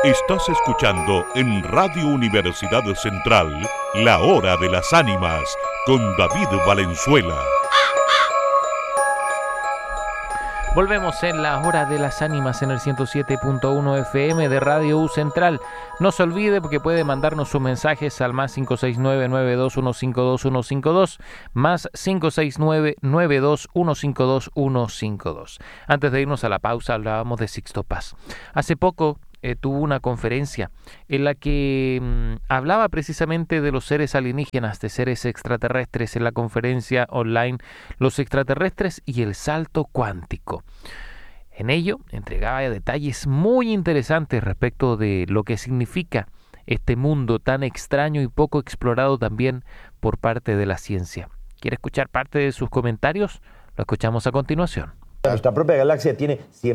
Estás escuchando en Radio Universidad Central La Hora de las Ánimas con David Valenzuela. Volvemos en La Hora de las Ánimas en el 107.1 FM de Radio U Central. No se olvide porque puede mandarnos sus mensajes al más 569-92152152, más 569-92152152. Antes de irnos a la pausa hablábamos de Sixto Paz. Hace poco tuvo una conferencia en la que hablaba precisamente de los seres alienígenas, de seres extraterrestres, en la conferencia online Los extraterrestres y el salto cuántico. En ello entregaba detalles muy interesantes respecto de lo que significa este mundo tan extraño y poco explorado también por parte de la ciencia. ¿Quiere escuchar parte de sus comentarios? Lo escuchamos a continuación. Nuestra propia galaxia tiene